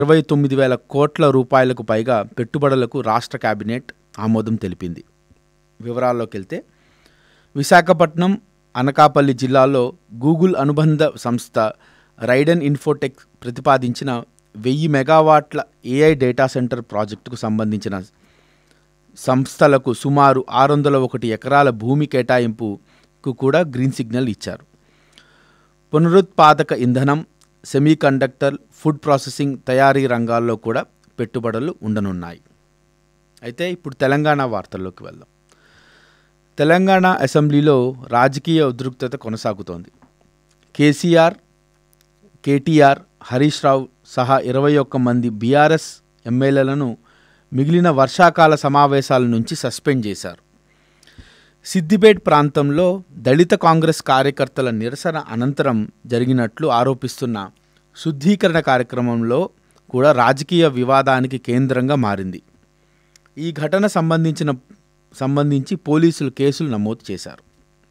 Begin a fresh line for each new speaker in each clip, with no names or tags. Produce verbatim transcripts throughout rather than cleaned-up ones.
ఇరవై తొమ్మిది వేల కోట్ల రూపాయలకు పైగా పెట్టుబడులకు రాష్ట్ర కేబినెట్ ఆమోదం తెలిపింది. వివరాల్లోకి వెళ్తే విశాఖపట్నం, అనకాపల్లి జిల్లాల్లో గూగుల్ అనుబంధ సంస్థ రైడెన్ ఇన్ఫోటెక్ ప్రతిపాదించిన వెయ్యి మెగావాట్ల ఏఐ డేటా సెంటర్ ప్రాజెక్టుకు సంబంధించిన సంస్థలకు సుమారు ఆరు వందల ఒకటి ఎకరాల భూమి కేటాయింపుకు కూడా గ్రీన్ సిగ్నల్ ఇచ్చారు. పునరుత్పాదక ఇంధనం, సెమీకండక్టర్, ఫుడ్ ప్రాసెసింగ్ తయారీ రంగాల్లో కూడా పెట్టుబడులు ఉండనున్నాయి. అయితే ఇప్పుడు తెలంగాణ వార్తల్లోకి వెళ్దాం. తెలంగాణ అసెంబ్లీలో రాజకీయ ఉద్రిక్తత కొనసాగుతోంది. కేసీఆర్, కేటీఆర్, హరీష్ రావు సహా ఇరవై ఒక్క మంది బీఆర్ఎస్ ఎమ్మెల్యేలను మిగిలిన వర్షాకాల సమావేశాల నుంచి సస్పెండ్ చేశారు. సిద్దిపేట్ ప్రాంతంలో దళిత కాంగ్రెస్ కార్యకర్తల నిరసన అనంతరం జరిగినట్లు ఆరోపిస్తున్న శుద్ధీకరణ కార్యక్రమంలో కూడా రాజకీయ వివాదానికి కేంద్రంగా మారింది. ఈ ఘటన సంబంధించిన సంబంధించి పోలీసులు కేసులు నమోదు చేశారు.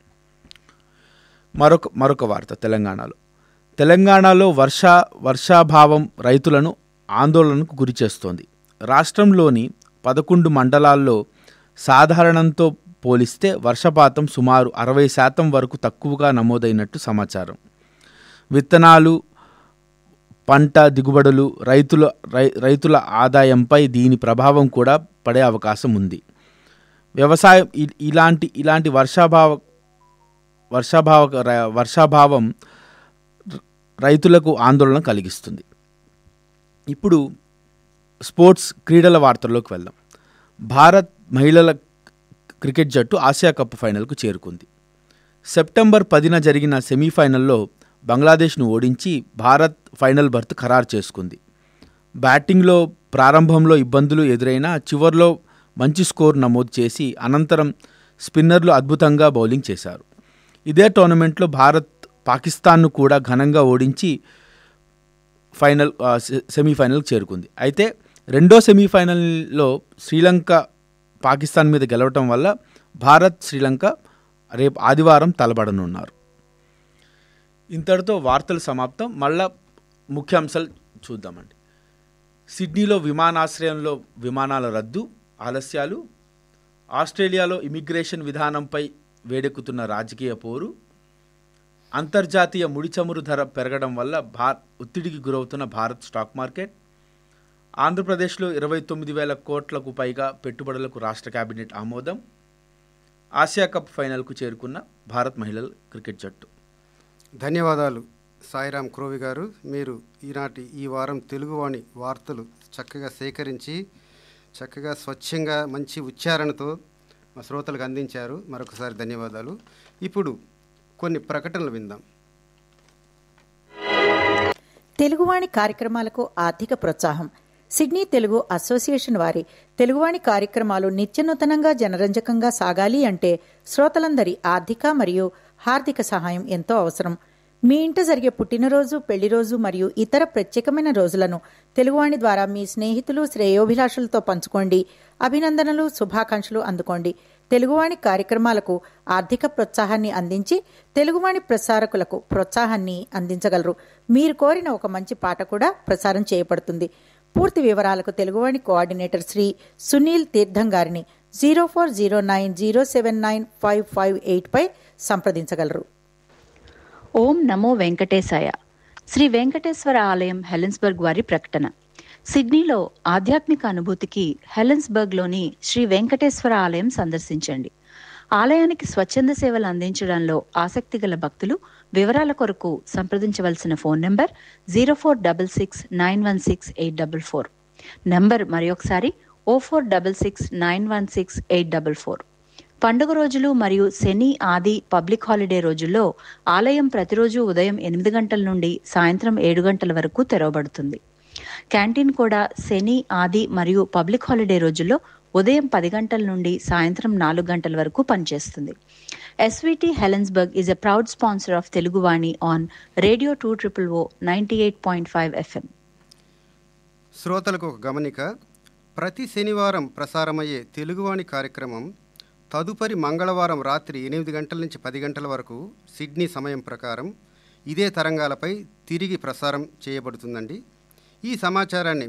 మరొక మరొక వార్త తెలంగాణలో తెలంగాణలో వర్షా వర్షాభావం రైతులను ఆందోళనకు గురిచేస్తోంది. రాష్ట్రంలోని పదకొండు మండలాల్లో సాధారణంతో పోలిస్తే వర్షపాతం సుమారు అరవై శాతం వరకు తక్కువగా నమోదైనట్టు సమాచారం. విత్తనాలు, పంట దిగుబడులు, రైతుల రై రైతుల ఆదాయంపై దీని ప్రభావం కూడా పడే అవకాశం ఉంది. వ్యవసాయం ఇలాంటి ఇలాంటి వర్షాభావ వర్షాభావ వర్షాభావం రైతులకు ఆందోళన కలిగిస్తుంది. ఇప్పుడు స్పోర్ట్స్ క్రీడల వార్తల్లోకి వెళ్దాం. భారత్ మహిళల క్రికెట్ జట్టు ఆసియా కప్ ఫైనల్కు చేరుకుంది. సెప్టెంబర్ పదిన జరిగిన సెమీఫైనల్లో బంగ్లాదేశ్ను ఓడించి భారత్ ఫైనల్ బర్త్ ఖరారు చేసుకుంది. బ్యాటింగ్లో ప్రారంభంలో ఇబ్బందులు ఎదురైనా చివర్లో మంచి స్కోర్ నమోదు చేసి అనంతరం స్పిన్నర్లు అద్భుతంగా బౌలింగ్ చేశారు. ఇదే టోర్నమెంట్లో భారత్ పాకిస్తాన్ను కూడా ఘనంగా ఓడించి ఫైనల్ సెమీఫైనల్కి చేరుకుంది. అయితే రెండో సెమీఫైనల్లో శ్రీలంక పాకిస్తాన్ మీద గెలవటం వల్ల భారత్, శ్రీలంక రేపు ఆదివారం తలపడనున్నారు. ఇంతటితో వార్తలు సమాప్తం. మళ్ళా ముఖ్యాంశాలు చూద్దామండి. సిడ్నీలో విమానాశ్రయంలో విమానాల రద్దు, ఆలస్యాలు, ఆస్ట్రేలియాలో ఇమిగ్రేషన్ విధానంపై వేడెక్కుతున్న రాజకీయ పోరు, అంతర్జాతీయ ముడిచమురు ధర పెరగడం వల్ల భా ఒత్తిడికి గురవుతున్న భారత్ స్టాక్ మార్కెట్, ఆంధ్రప్రదేశ్లో ఇరవై తొమ్మిది వేల కోట్లకు పైగా పెట్టుబడులకు రాష్ట్ర కేబినెట్ ఆమోదం, ఆసియా కప్ ఫైనల్కు చేరుకున్న భారత్ మహిళల క్రికెట్ జట్టు.
ధన్యవాదాలు సాయిరాం క్రోవి గారు. మీరు ఈనాటి ఈ వారం తెలుగువాణి వార్తలు చక్కగా సేకరించి చక్కగా స్వచ్ఛంగా మంచి ఉచ్చారణతో మా శ్రోతలకు అందించారు. మరొకసారి ధన్యవాదాలు. ఇప్పుడు కొన్ని ప్రకటనలు విందాం.
తెలుగువాణి కార్యక్రమాలకు ఆర్థిక ప్రోత్సాహం. సిడ్నీ తెలుగు అసోసియేషన్ వారి తెలుగువాణి కార్యక్రమాలు నిత్యనూతనంగా జనరంజకంగా సాగాలి అంటే శ్రోతలందరి ఆర్థిక మరియు హార్దిక సహాయం ఎంతో అవసరం. మీ ఇంట జరిగే పుట్టినరోజు, పెళ్లిరోజు మరియు ఇతర ప్రత్యేకమైన రోజులను తెలుగువాణి ద్వారా మీ స్నేహితులు, శ్రేయోభిలాషులతో పంచుకోండి. అభినందనలు, శుభాకాంక్షలు అందుకోండి. తెలుగువాణి కార్యక్రమాలకు ఆర్థిక ప్రోత్సాహాన్ని అందించి తెలుగువాణి ప్రసారకులకు ప్రోత్సాహాన్ని అందించగలరు. మీరు కోరిన ఒక మంచి పాట కూడా ప్రసారం చేయబడుతుంది. పూర్తి వివరాలకు తెలుగువాణి కోఆర్డినేటర్ శ్రీ సునీల్ తీర్థం గారిని zero four zero nine zero seven nine five five eight pi సంప్రదించగలరు.
ఓం నమో వెంకటేశాయ. శ్రీ వెంకటేశ్వర ఆలయం హెలెన్స్బర్గ్ వారి ప్రకటన. సిడ్నీలో ఆధ్యాత్మిక అనుభూతికి హెలెన్స్బర్గ్లోని శ్రీ వెంకటేశ్వర ఆలయం సందర్శించండి. ఆలయానికి స్వచ్ఛంద సేవలు అందించడంలో ఆసక్తి గల భక్తులు వివరాల కొరకు సంప్రదించవలసిన phone number zero four double six nine one six eight double four. Number మరొకసారి ఓ four double six nine one six eight double four. పండుగ రోజులు మరియు శని, ఆది, పబ్లిక్ హాలిడే రోజుల్లో ఆలయం ప్రతిరోజు ఉదయం ఎనిమిది గంటల నుండి సాయంత్రం ఏడు గంటల వరకు తెరవబడుతుంది. క్యాంటీన్ కూడా శని, ఆది మరియు పబ్లిక్ హాలిడే రోజుల్లో ఉదయం పది గంటల నుండి సాయంత్రం నాలుగు గంటల వరకు పనిచేస్తుంది. SVT Helensburgh is a proud sponsor of Teluguvani on radio two triple oh ninety eight point five FM.
శ్రోతలకు ఒక గమనిక. ప్రతి శనివారం ప్రసారమయ్యే తెలుగువాణి కార్యక్రమం తదుపరి మంగళవారం రాత్రి ఎనిమిది గంటల నుంచి పది గంటల వరకు సిడ్నీ సమయం ప్రకారం ఇదే తరంగాలపై తిరిగి ప్రసారం చేయబడుతుందండి. ఈ సమాచారాన్ని